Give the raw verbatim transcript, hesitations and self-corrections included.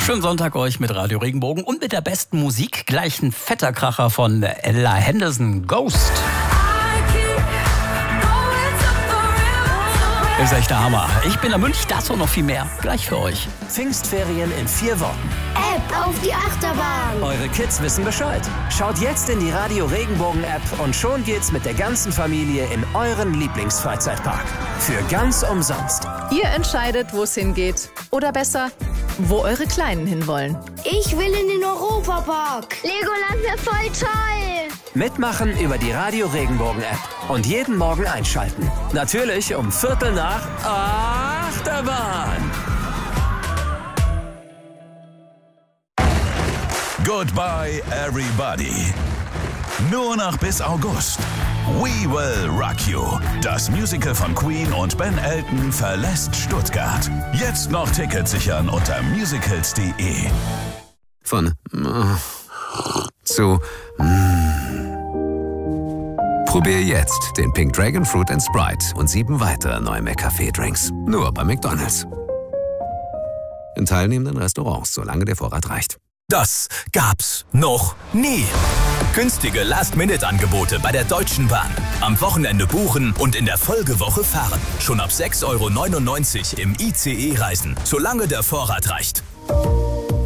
Schönen Sonntag euch mit Radio Regenbogen und mit der besten Musik. Gleich ein fetter Kracher von Ella Henderson, Ghost. Ist echt der Hammer. Ich bin der Münch, das und noch viel mehr. Gleich für euch. Pfingstferien in vier Wochen. App auf die Achterbahn. Eure Kids wissen Bescheid. Schaut jetzt in die Radio Regenbogen App und schon geht's mit der ganzen Familie in euren Lieblingsfreizeitpark. Für ganz umsonst. Ihr entscheidet, wo es hingeht. Oder besser, wo eure Kleinen hinwollen. Ich will in den Europapark. Legoland wäre voll toll. Mitmachen über die Radio Regenbogen App. Und jeden Morgen einschalten. Natürlich um Viertel nach Achterbahn. Goodbye, everybody. Nur noch bis August. We Will Rock You. Das Musical von Queen und Ben Elton verlässt Stuttgart. Jetzt noch Tickets sichern unter musicals punkt de. Von äh, zu mm. Probier jetzt den Pink Dragon Fruit and Sprite und sieben weitere neue McCafé-Drinks. Nur bei McDonald's. In teilnehmenden Restaurants, solange der Vorrat reicht. Das gab's noch nie. Günstige Last-Minute-Angebote bei der Deutschen Bahn. Am Wochenende buchen und in der Folgewoche fahren. Schon ab sechs Euro neunundneunzig im I C E reisen, solange der Vorrat reicht.